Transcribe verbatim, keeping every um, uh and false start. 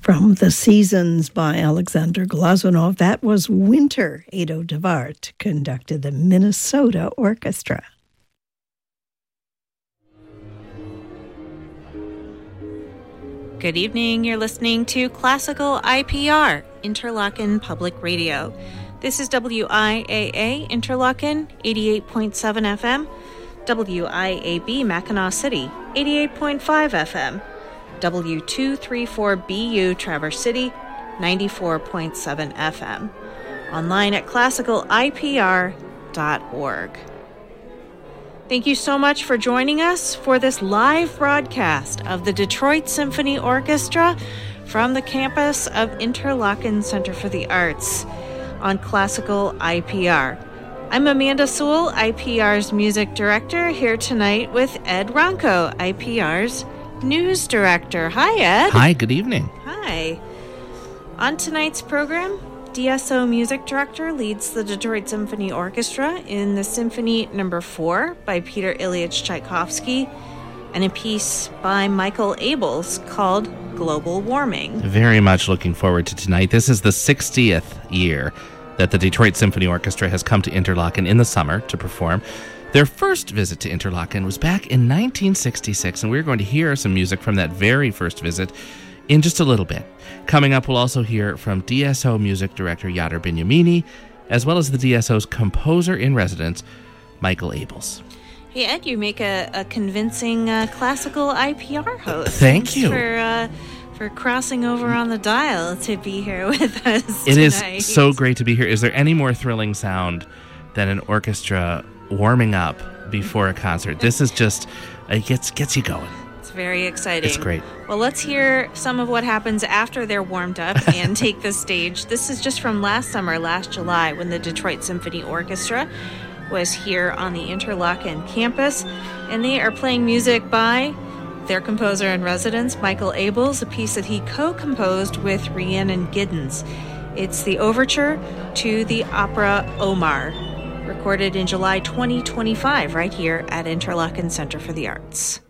From The Seasons by Alexander Glazunov, that was Winter. Edo Devart conducted the Minnesota Orchestra. Good evening. You're listening to Classical I P R, Interlochen Public Radio. This is W I A A Interlochen, eighty-eight point seven F M, W I A B Mackinac City, eighty-eight point five F M, W two thirty-four B U Traverse City, ninety-four point seven F M. Online at classical I P R dot org. Thank you so much for joining us for this live broadcast of the Detroit Symphony Orchestra from the campus of Interlochen Center for the Arts on Classical I P R. I'm Amanda Sewell, I P R's music director, here tonight with Ed Ronco, I P R's news director. Hi, Ed. Hi, good evening. Hi. On tonight's program, D S O music director leads the Detroit Symphony Orchestra in the Symphony Number four by Peter Ilyich Tchaikovsky and a piece by Michael Abels called Global Warming. Very much looking forward to tonight. This is the sixtieth year that the Detroit Symphony Orchestra has come to Interlochen in the summer to perform. Their first visit to Interlochen was back in nineteen sixty-six, and we're going to hear some music from that very first visit in just a little bit. Coming up, we'll also hear from D S O music director Yadar Binyamini, as well as the D S O's composer-in-residence, Michael Abels. Hey, Ed, you make a, a convincing uh, classical I P R host. Thank Thanks you. For, uh, for crossing over on the dial to be here with us It tonight. is so great to be here. Is there any more thrilling sound than an orchestra warming up before a concert? This is just, it gets, gets you going. It's very exciting. It's great. Well, let's hear some of what happens after they're warmed up and take the stage. This is just from last summer, last July, when the Detroit Symphony Orchestra was here on the Interlochen campus, and they are playing music by their composer-in-residence, Michael Abels, a piece that he co-composed with Rhiannon Giddens. It's the overture to the opera Omar, recorded in July twenty twenty-five right here at Interlochen Center for the Arts.